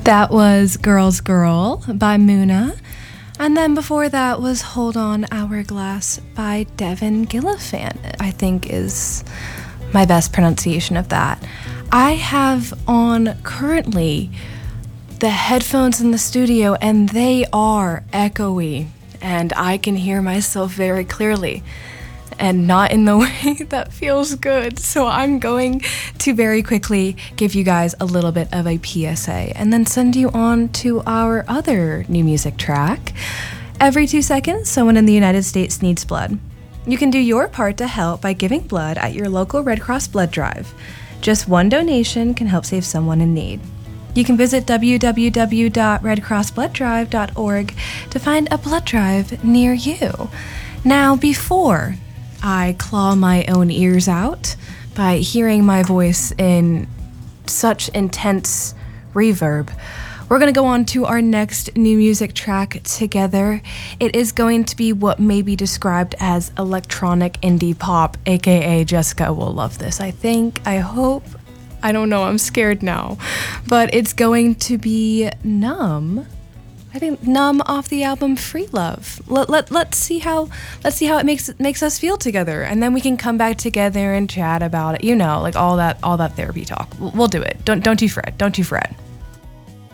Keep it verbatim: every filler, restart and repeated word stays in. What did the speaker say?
That was Girl's Girl by Muna. And then before that was Hold On Hourglass by Devin Gillifan, I think is my best pronunciation of that. I have on currently the headphones in the studio and they are echoey and I can hear myself very clearly. And not in the way that feels good. So I'm going to very quickly give you guys a little bit of a P S A and then send you on to our other new music track. Every two seconds, someone in the United States needs blood. You can do your part to help by giving blood at your local Red Cross blood drive. Just one donation can help save someone in need. You can visit w w w dot red cross blood drive dot org to find a blood drive near you. Now, before I claw my own ears out by hearing my voice in such intense reverb, we're going to go on to our next new music track together. It is going to be what may be described as electronic indie pop, aka Jessica will love this, I think, I hope. I don't know, I'm scared now. But it's going to be Numb. I think Numb off the album Free Love. Let, let, let's see how let's see how it makes makes us feel together, and then we can come back together and chat about it. You know, like all that all that therapy talk. We'll, we'll do it. Don't don't you fret. Don't you fret.